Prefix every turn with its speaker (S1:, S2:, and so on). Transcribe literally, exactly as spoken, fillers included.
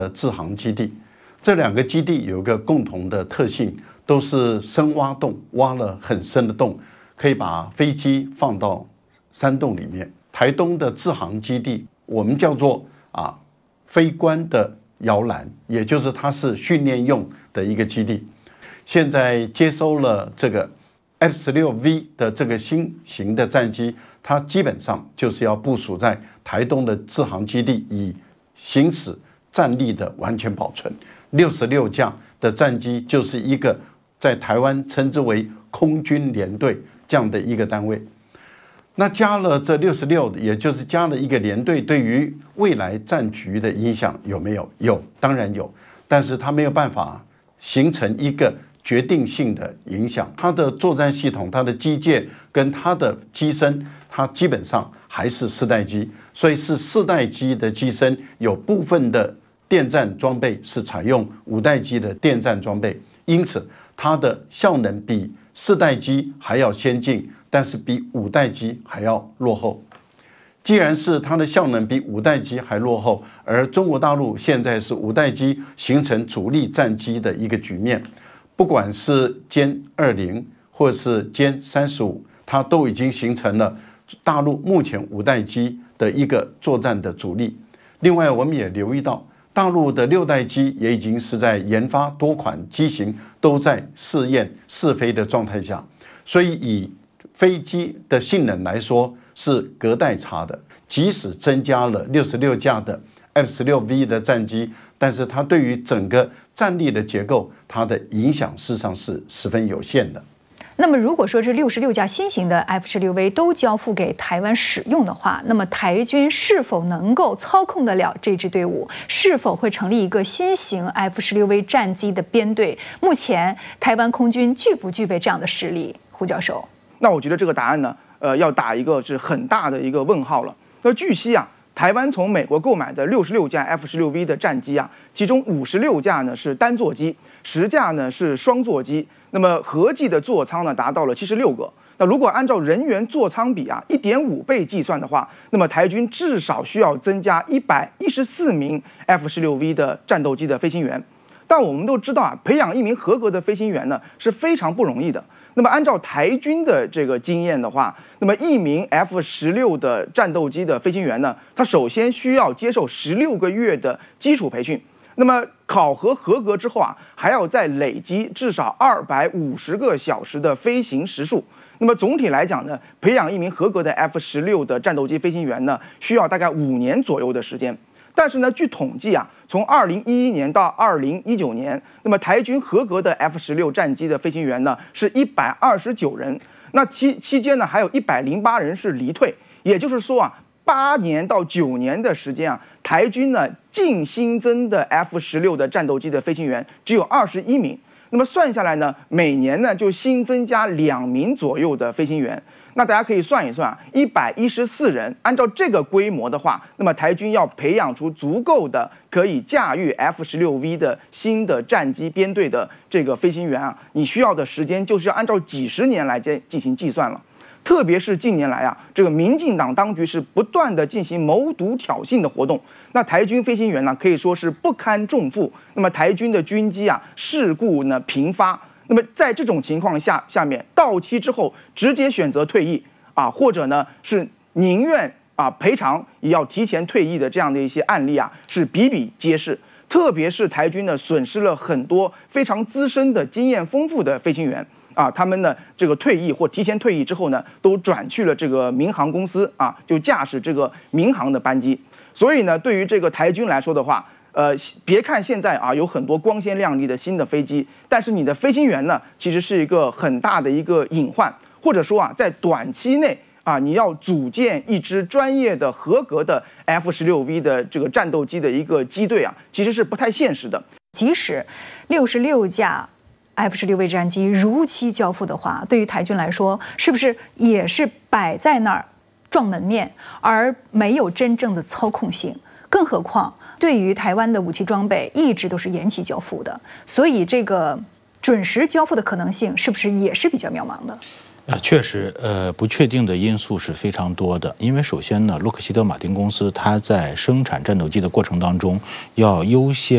S1: 的制航基地。这两个基地有一个共同的特性，都是深挖洞，挖了很深的洞，可以把飞机放到山洞里面。台东的制航基地，我们叫做啊飞官的摇篮，也就是它是训练用的一个基地。现在接收了这个 F 十六 V 的这个新型的战机，它基本上就是要部署在台东的制航基地，以行使战力的完全保存。六十六架的战机就是一个在台湾称之为空军联队这样的一个单位。那加了这六十六，也就是加了一个联队，对于未来战局的影响有没有？有，当然有，但是它没有办法形成一个决定性的影响。它的作战系统、它的机械跟它的机身，它基本上还是四代机，所以是四代机的机身，有部分的电战装备是采用五代机的电战装备，因此它的效能比四代机还要先进，但是比五代机还要落后。既然是它的效能比五代机还落后，而中国大陆现在是五代机形成主力战机的一个局面，不管是歼二零或是歼三十五，它都已经形成了大陆目前五代机的一个作战的主力。另外，我们也留意到，大陆的六代机也已经是在研发多款机型，都在试验试飞的状态下，所以以飞机的性能来说是隔代差的。即使增加了六十六架的 F 十六 V 的战机，但是它对于整个战力的结构，它的影响事实上是十分有限的。
S2: 那么，如果说这六十六架新型的 F 十六 V 都交付给台湾使用的话，那么台军是否能够操控得了这支队伍？是否会成立一个新型 F 十六 V 战机的编队？目前台湾空军具不具备这样的实力？胡教授，
S3: 那我觉得这个答案呢，呃，要打一个是很大的一个问号了。那据悉啊，台湾从美国购买的六十六架 F 十六 V 的战机啊，其中五十六架呢是单座机，十架呢是双座机。那么合计的座舱呢达到了七十六个。那如果按照人员座舱比啊 一点五 倍计算的话，那么台军至少需要增加一百一十四名 F 十六 V 的战斗机的飞行员。但我们都知道啊，培养一名合格的飞行员呢是非常不容易的。那么按照台军的这个经验的话，那么一名 F 十六 的战斗机的飞行员呢，他首先需要接受十六个月的基础培训。那么考核合格之后啊，还要再累积至少二百五十个小时的飞行时数。那么总体来讲呢，培养一名合格的 F 十六 的战斗机飞行员呢，需要大概五年左右的时间。但是呢，据统计啊，从二零一一年到二零一九年，那么台军合格的 F 十六 战机的飞行员呢，是一百二十九人。那期期间呢，还有一百零八人是离退，也就是说啊，八年到九年的时间啊，台军呢净新增的 F 十六 的战斗机的飞行员只有二十一名。那么算下来呢，每年呢就新增加两名左右的飞行员。那大家可以算一算啊，一百一十四人，按照这个规模的话，那么台军要培养出足够的可以驾驭 F 十六 V 的新的战机编队的这个飞行员啊，你需要的时间就是要按照几十年来进进行计算了。特别是近年来啊，这个民进党当局是不断的进行谋独挑衅的活动，那台军飞行员呢可以说是不堪重负。那么台军的军机啊事故呢频发，那么在这种情况下下面到期之后直接选择退役啊，或者呢是宁愿啊赔偿也要提前退役的这样的一些案例啊是比比皆是。特别是台军呢损失了很多非常资深的经验丰富的飞行员。啊，他们呢，这个退役或提前退役之后呢，都转去了这个民航公司啊，就驾驶这个民航的班机。所以呢，对于这个台军来说的话，呃，别看现在啊有很多光鲜亮丽的新的飞机，但是你的飞行员呢，其实是一个很大的一个隐患，或者说啊，在短期内啊，你要组建一支专业的、合格的 F 十六 V 的这个战斗机的一个机队啊，其实是不太现实的。
S2: 即使六十六架F 十六 V 战机如期交付的话，对于台军来说，是不是也是摆在那儿撞门面，而没有真正的操控性？更何况，对于台湾的武器装备一直都是延期交付的，所以这个准时交付的可能性是不是也是比较渺茫的？
S4: 呃，确实，呃，不确定的因素是非常多的。因为首先呢，洛克希德马丁公司它在生产战斗机的过程当中，要优先